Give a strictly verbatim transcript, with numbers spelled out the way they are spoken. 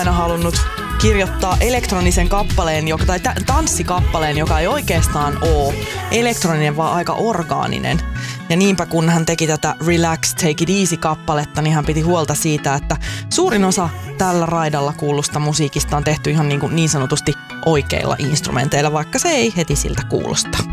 aina halunnut kirjoittaa elektronisen kappaleen, joka, tai t- tanssikappaleen, joka ei oikeastaan ole elektroninen, vaan aika orgaaninen. Ja niinpä kun hän teki tätä Relax, Take It Easy-kappaletta, niin hän piti huolta siitä, että suurin osa tällä raidalla kuulusta musiikista on tehty ihan niin, kuin niin sanotusti oikeilla instrumenteilla, vaikka se ei heti siltä kuulosta.